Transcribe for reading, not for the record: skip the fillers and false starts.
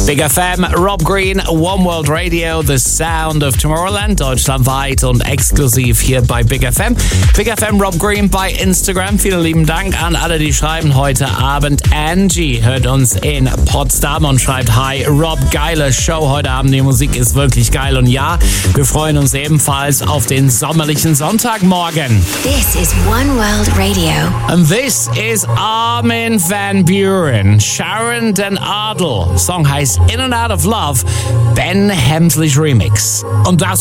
Big FM, Rob Green, One World Radio, The Sound of Tomorrowland, deutschlandweit und exklusiv hier bei Big FM. Big FM, Rob Green bei Instagram. Vielen lieben Dank an alle, die schreiben heute Abend. Angie hört uns in Potsdam und schreibt: Hi Rob, geile Show heute Abend. Die Musik ist wirklich geil. Und ja, wir freuen uns ebenfalls auf den sommerlichen Sonntagmorgen. This is One World Radio. And this is Armin van Buuren, Sharon den Adel. Song heißt In and Out of Love, Ben Hemsley's Remix. Und das